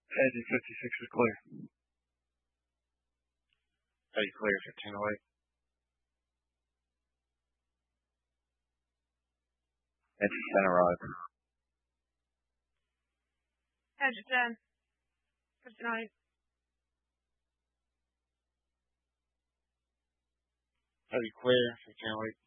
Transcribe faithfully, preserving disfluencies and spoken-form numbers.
Edge fifty-six is clear. Edge clear, fifteen oh eight. Edge ten arrived. Edge ten. fifteen oh eight. Edge clear, fifteen oh eight.